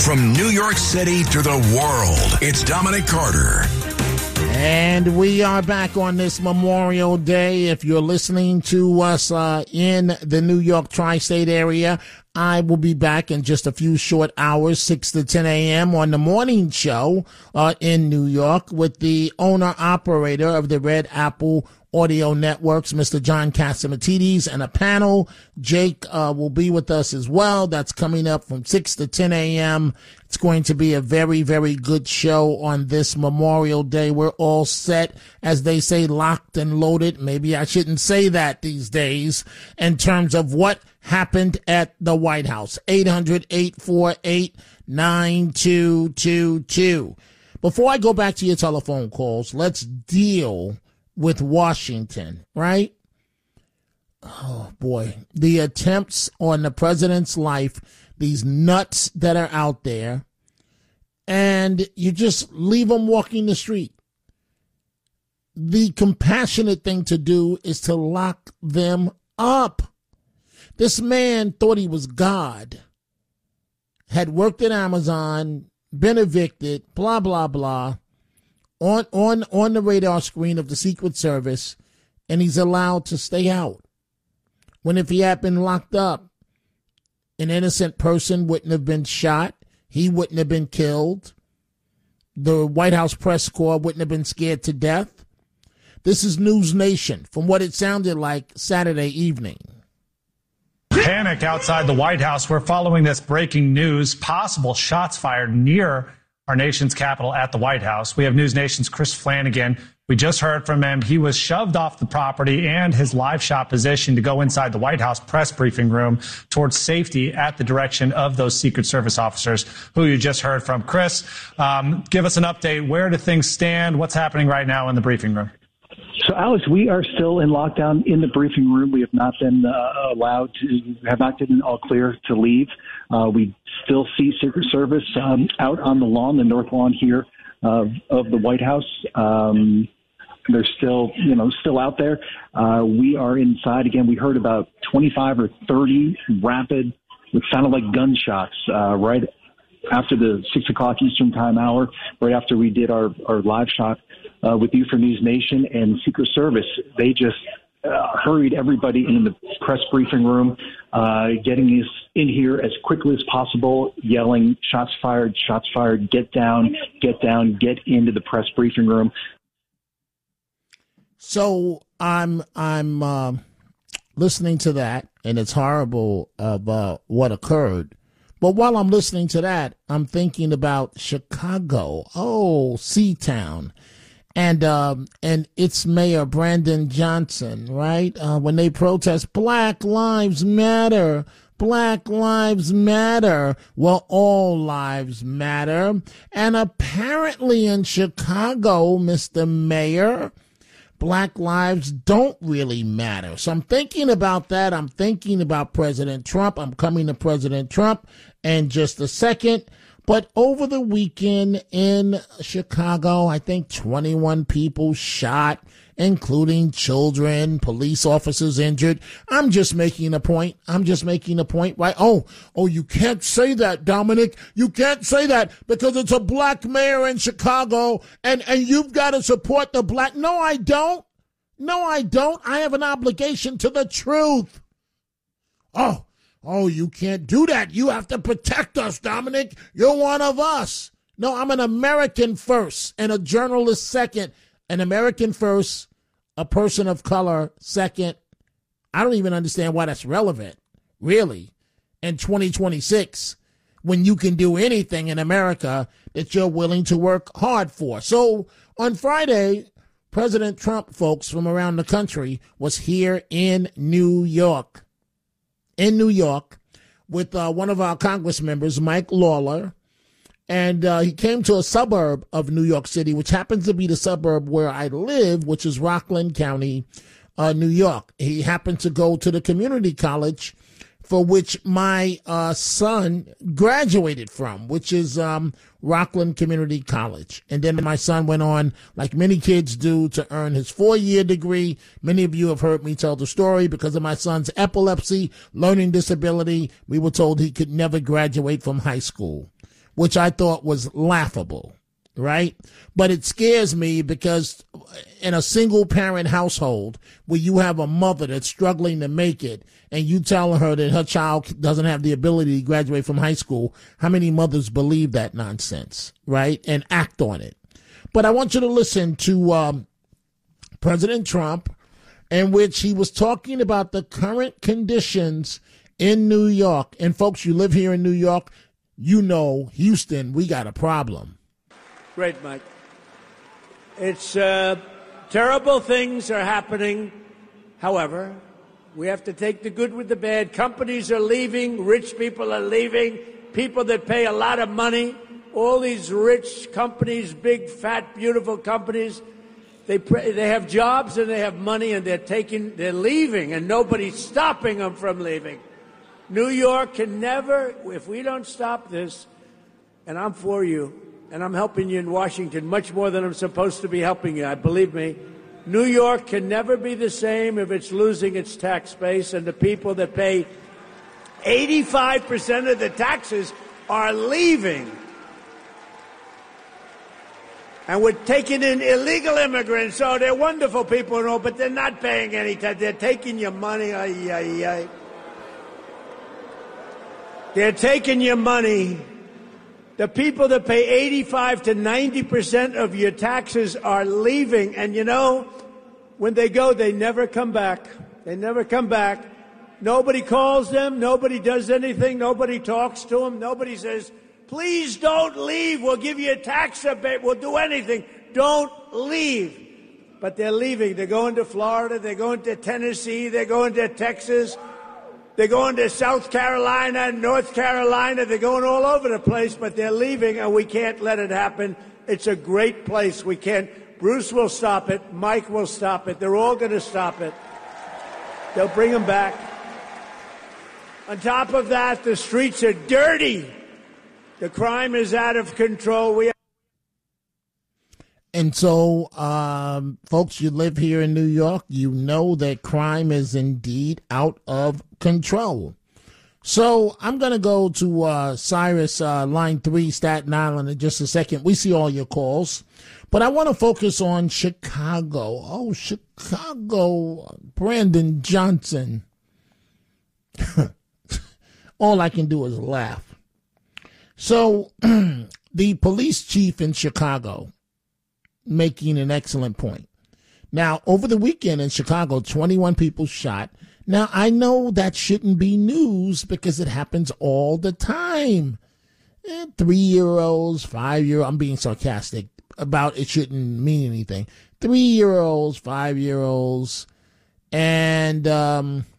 From New York City to the world, it's Dominic Carter. And we are back on this Memorial Day. If you're listening to us in the New York tri-state area, I will be back in just a few short hours, 6 to 10 a.m. on the morning show in New York with the owner-operator of the Red Apple Audio Networks, Mr. John Catsimatidis, and a panel. Jake will be with us as well. That's coming up from 6 to 10 a.m. It's going to be a very, very good show on this Memorial Day. We're all set, as they say, locked and loaded. Maybe I shouldn't say that these days in terms of what happened at the White House. 800-848-9222. Before I go back to your telephone calls, let's deal with Washington, right? Oh, boy. The attempts on the president's life, these nuts that are out there, and you just leave them walking the street. The compassionate thing to do is to lock them up. This man thought he was God, had worked at Amazon, been evicted, blah, blah, blah, on the radar screen of the Secret Service, and he's allowed to stay out. When if he had been locked up, an innocent person wouldn't have been shot. He wouldn't have been killed. The White House press corps wouldn't have been scared to death. This is News Nation, from what it sounded like Saturday evening. Panic outside the White House. We're following this breaking news. Possible shots fired near our nation's capital at the White House. We have News Nation's Chris Flanagan. We just heard from him. He was shoved off the property and his live shot position to go inside the White House press briefing room towards safety at the direction of those Secret Service officers who you just heard from. Chris, give us an update. Where do things stand? What's happening right now in the briefing room? So, Alex, we are still in lockdown in the briefing room. We have not been have not given all clear to leave. We still see Secret Service out on the lawn, the north lawn here of the White House. They're still out there. We are inside. Again, we heard about 25 or 30 rapid, what sounded like gunshots right after the 6 o'clock Eastern time hour, right after we did our live shot with you from News Nation and Secret Service. They just hurried everybody in the press briefing room, getting us in here as quickly as possible, yelling, shots fired, get down, get into the press briefing room. So I'm listening to that, and it's horrible about what occurred. But while I'm listening to that, I'm thinking about Chicago, C-Town, and its mayor, Brandon Johnson, right? When they protest Black Lives Matter, Black Lives Matter. Well, all lives matter. And apparently in Chicago, Mr. Mayor, Black lives don't really matter. So I'm thinking about that. I'm thinking about President Trump. I'm coming to President Trump in just a second. But over the weekend in Chicago, I think 21 people shot, including children, police officers injured. I'm just making a point. Right? Oh, you can't say that, Dominic. You can't say that because it's a black mayor in Chicago and you've got to support the black. No, I don't. I have an obligation to the truth. Oh, you can't do that. You have to protect us, Dominic. You're one of us. No, I'm an American first and a journalist second. An American first, a person of color second. I don't even understand why that's relevant, really, in 2026, when you can do anything in America that you're willing to work hard for. So on Friday, President Trump, folks from around the country, was here in New York. With one of our Congress members, Mike Lawler, and he came to a suburb of New York City, which happens to be the suburb where I live, which is Rockland County, New York. He happened to go to the community college for which my son graduated from, which is Rockland Community College. And then my son went on, like many kids do, to earn his 4-year degree. Many of you have heard me tell the story. Because of my son's epilepsy, learning disability, we were told he could never graduate from high school. which I thought was laughable, right? But it scares me because in a single parent household where you have a mother that's struggling to make it and you tell her that her child doesn't have the ability to graduate from high school, how many mothers believe that nonsense, right? And act on it. But I want you to listen to President Trump, in which he was talking about the current conditions in New York. And folks, you live here in New York, you know, Houston, we got a problem. Great, Mike. It's terrible things are happening. However, we have to take the good with the bad. Companies are leaving. Rich people are leaving. People that pay a lot of money. All these rich companies, big, fat, beautiful companies, they have jobs and they have money and they're leaving, and nobody's stopping them from leaving. New York can never, if we don't stop this, and I'm for you, and I'm helping you in Washington much more than I'm supposed to be helping you, believe me, New York can never be the same if it's losing its tax base, and the people that pay 85% of the taxes are leaving. And we're taking in illegal immigrants. Oh, they're wonderful people and all, but they're not paying any tax. They're taking your money. Ay, ay, ay. They're taking your money. The people that pay 85 to 90% of your taxes are leaving. And you know, when they go, they never come back. They never come back. Nobody calls them. Nobody does anything. Nobody talks to them. Nobody says, please don't leave. We'll give you a tax rebate. We'll do anything. Don't leave. But they're leaving. They're going to Florida. They're going to Tennessee. They're going to Texas. They're going to South Carolina, North Carolina. They're going all over the place, but they're leaving, and we can't let it happen. It's a great place. We can't. Bruce will stop it. Mike will stop it. They're all going to stop it. They'll bring them back. On top of that, the streets are dirty. The crime is out of control. And so, folks, you live here in New York, you know that crime is indeed out of control. So I'm going to go to Cyrus, line 3, Staten Island, in just a second. We see all your calls. But I want to focus on Chicago. Oh, Chicago, Brandon Johnson. All I can do is laugh. So the police chief in Chicago making an excellent point. Now, over the weekend in Chicago, 21 people shot. Now, I know that shouldn't be news because it happens all the time. 3-year-olds, 5-year-olds, I'm being sarcastic about it shouldn't mean anything. 3-year-olds, 5-year-olds, and